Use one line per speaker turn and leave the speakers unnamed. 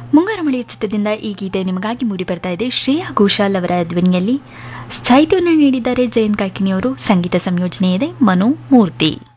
ಮುಂಗಾರು ಮಳೆಯ ಚಿತ್ರದಿಂದ ಈ ಗೀತೆ ನಿಮಗಾಗಿ ಮೂಡಿ ಬರ್ತಾ ಇದೆ. ಶ್ರೇಯಾ ಘೋಷಾಲ್ ಅವರ ಧ್ವನಿಯಲ್ಲಿ. ಸಾಹಿತ್ಯವನ್ನು ನೀಡಿದ್ದಾರೆ ಜಯಂತ್ ಕಾಯ್ಕಿಣಿಯವರು. ಸಂಗೀತ ಸಂಯೋಜನೆ ಇದೆ ಮನು ಮೂರ್ತಿ.